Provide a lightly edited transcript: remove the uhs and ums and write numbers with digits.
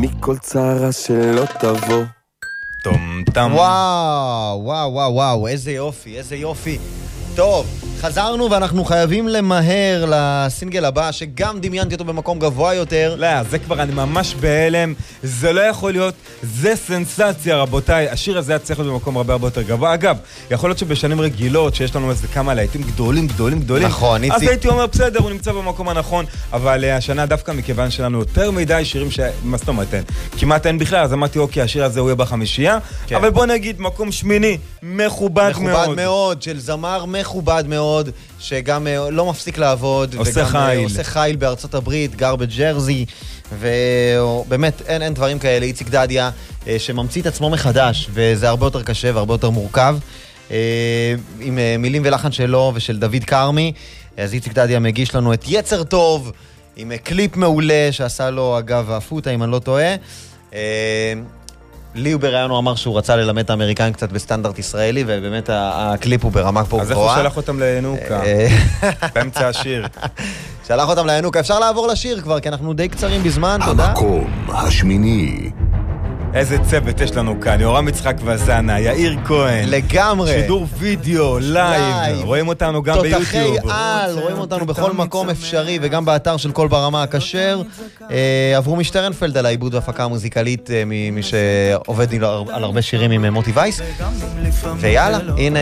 מכל צערה שלא תבוא. טום טם. וואו, וואו, וואו, וואו, איזה יופי, איזה יופי. טוב, חזרנו ואנחנו חייבים למהר לסינגל הבא, שגם דמיינתי אותו במקום גבוה יותר. לא, זה כבר אני ממש בהלם, זה לא יכול להיות, זה סנסציה רבותיי, השיר הזה היה צריך להיות במקום הרבה יותר גבוה. אגב, יכול להיות שבשנים רגילות, שיש לנו איזה כמה להיטים גדולים, נכון, אז הייתי אומר בסדר, הוא נמצא במקום הנכון, אבל השנה דווקא מכיוון שלנו יותר מדי שירים מה זאת אומרת אין? כמעט אין בכלל, אז אמרתי אוקיי, השיר הזה הוא יהיה בחמישייה, כן. אבל בוא נגיד, מקום שמיני, מכובד מאוד, של זמר מכובד מאוד, שגם לא מפסיק לעבוד, עושה חיל. עושה חיל בארצות הברית, גר בג'רזי, ובאמת אין דברים כאלה. איציק דדיה שממציא את עצמו מחדש, וזה הרבה יותר קשה והרבה יותר מורכב, עם מילים ולחן שלו ושל דוד קרמי. אז איציק דדיה מגיש לנו את יצר טוב, עם קליפ מעולה שעשה לו אגב הפוטה, אם אני לא טועה. לי הוא בראיון הוא אמר שהוא רצה ללמד את האמריקאים קצת בסטנדרט ישראלי, ובאמת הקליפ הוא ברמה פה גבוהה. אז איך הוא שלח אותם לינוקה? באמצע השיר. שלח אותם לינוקה. אפשר לעבור לשיר כבר, כי אנחנו די קצרים בזמן, תודה. המקום השמיני. איזה צוות יש לנו כאן, יורם יצחק וזנה, יאיר כהן. לגמרי. שידור וידאו, לייב. רואים אותנו גם ביוטיוב. תותחי על, רואים אותנו בכל מקום אפשרי, וגם באתר של כל ברמה הכשר. עברו משטרנפלד על העיבוד והפקה המוזיקלית, ממי שעובד על הרבה שירים עם מוטי וייס. ויאללה, הנה